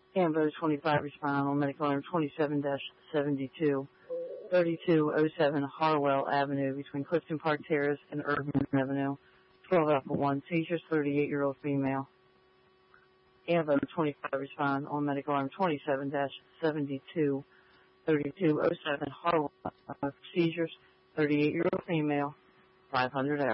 Ambrose 25 respond on medical alarm 27-72, 3207 Harwell Avenue between Clifton Park Terrace and Urban Avenue, 12 Alpha 1, seizures 38-year-old female. Ambrose 25 respond on medical alarm 27-72, 3207 Harwell, seizures 38-year-old female, 500 hours.